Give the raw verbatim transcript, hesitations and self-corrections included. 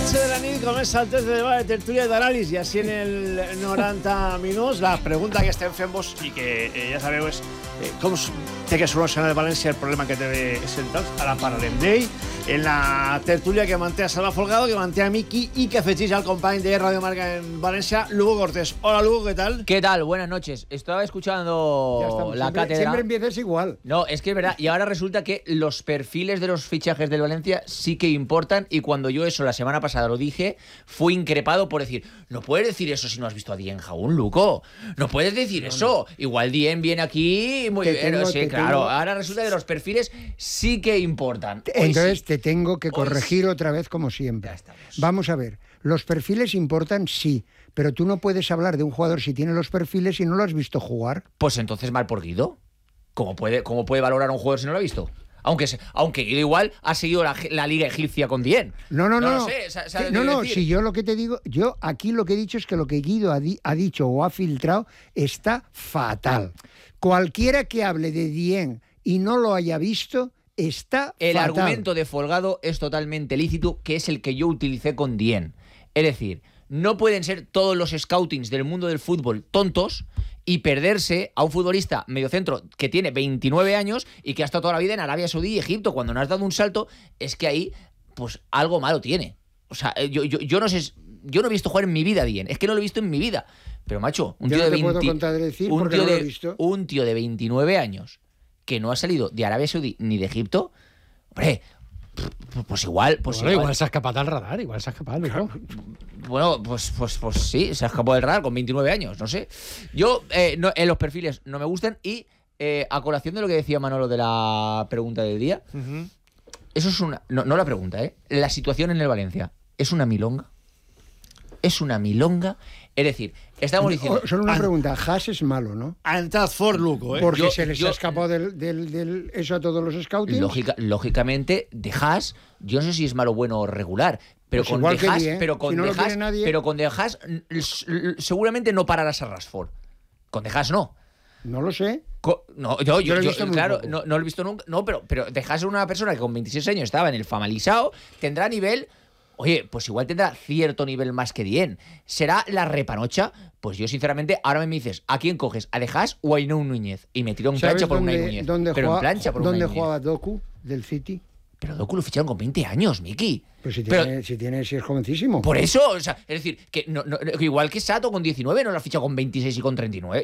onze de la nit comença el test de debat de tertúlia d'anàlisi, així en el noranta minuts. La pregunta que estem fent-vos i que eh, ja sabeu és eh, com té que solucionar el València el problema que té de centrals. Ara parlarem d'ell. En la tertúlia que manté a Salva Folgado, que manté a Miki y que afegís al company de Radio Marca en Valencia, Lugo Cortés. Hola Lugo, ¿qué tal? ¿Qué tal? Buenas noches. Estaba escuchando la siempre, cátedra. Siempre empiezas igual. No, es que es verdad. Y ahora resulta que los perfiles de los fichajes del Valencia sí que importan. Y cuando yo eso la semana pasada lo dije, fui increpado por decir, no puedes decir eso si no has visto a Dien Jaún, Luco. No puedes decir no, eso. No. Igual Dien viene aquí muy te bien. Tengo, sí, claro. Tengo... Ahora resulta que los perfiles sí que importan. Hoy Entonces sí. te tengo que corregir sí. otra vez como siempre. Vamos a ver. Los perfiles importan, sí, pero tú no puedes hablar de un jugador si tiene los perfiles y no lo has visto jugar. Pues entonces mal por Guido. ¿Cómo puede, cómo puede valorar a un jugador si no lo ha visto? Aunque, aunque Guido igual ha seguido la, la liga egipcia con Dien. No, no, no. No, no. sé, ¿sabes no, no decir? Si yo lo que te digo, yo aquí lo que he dicho es que lo que Guido ha, di, ha dicho o ha filtrado está fatal. Cualquiera que hable de Dien y no lo haya visto, está El fatal. argumento de Folgado es totalmente lícito, que es el que yo utilicé con Dien. Es decir, no pueden ser todos los scoutings del mundo del fútbol tontos y perderse a un futbolista mediocentro que tiene veintinueve años y que ha estado toda la vida en Arabia Saudí y Egipto. Cuando no has dado un salto, es que ahí, pues, algo malo tiene. O sea, yo, yo, yo no sé... Yo no he visto jugar en mi vida Dien. Es que no lo he visto en mi vida. Pero, macho, un yo tío no de te puedo veinte, contradecir un porque tío no lo de, he visto. Un tío de veintinueve años que no ha salido de Arabia Saudí ni de Egipto, hombre, pues igual... Pues bueno, igual, igual se ha escapado al radar, igual se ha escapado. ¿No? Bueno, pues, pues, pues sí, se ha escapado del radar con veintinueve años, no sé. Yo, eh, no, en los perfiles no me gustan y eh, a colación de lo que decía Manolo de la pregunta del día, uh-huh. Eso es una... No, no la pregunta, ¿eh? La situación en el Valencia, ¿es una milonga? Es una milonga. Es decir, estamos diciendo... Solo una pregunta. Haas es malo, ¿no? Ha entrado for Luco, ¿eh? Porque yo, se les yo, ha escapado del, del, del, eso a todos los scoutings. Lógica, lógicamente, de Haas, yo no sé si es malo, bueno o regular, pero pues con igual de Haas, bien, pero con si no de lo Haas, nadie... pero con de Haas seguramente no pararás a Rashford. Con de Haas no. No lo sé. Co no, yo, yo, yo, yo, yo claro, no, no lo he visto nunca. No, pero, pero de Haas es una persona que con veintiséis años estaba en el Famalisao, tendrá nivel... Oye, pues igual tendrá cierto nivel más que Dien. ¿Será la repanocha? Pues yo, sinceramente, ahora me dices, ¿a quién coges? ¿A De Haas o a Inau Núñez? Y me tiro en plancha por Unai Núñez. ¿Dónde pero juega, en plancha por ¿dónde Unai jugaba Núñez. Doku del City? Pero Doku lo ficharon con veinte años, Miki. Pues si pero, tiene, si tiene, si es jovencísimo. Por eso, o sea, es decir, que, no, no, que igual que Sato con diecinueve no lo ha fichado con veintiséis y con treinta y nueve.